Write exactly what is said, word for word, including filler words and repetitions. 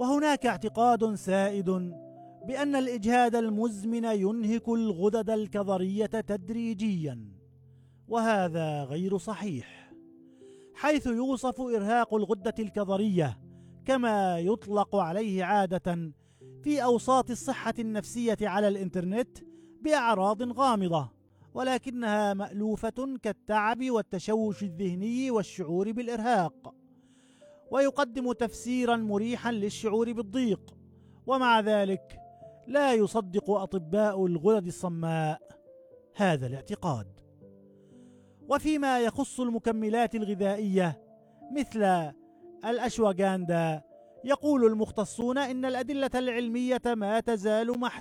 وهناك اعتقاد سائد بأن الإجهاد المزمن ينهك الغدد الكظرية تدريجيا، وهذا غير صحيح، حيث يوصف إرهاق الغدة الكظرية كما يطلق عليه عادة في أوساط الصحة النفسية على الإنترنت بأعراض غامضة، ولكنها مألوفة كالتعب والتشوش الذهني والشعور بالإرهاق، ويقدم تفسيرا مريحا للشعور بالضيق. ومع ذلك لا يصدق أطباء الغدد الصماء هذا الاعتقاد. وفيما يخص المكملات الغذائية مثل الأشواغندا، يقول المختصون إن الأدلة العلمية ما تزال محدودة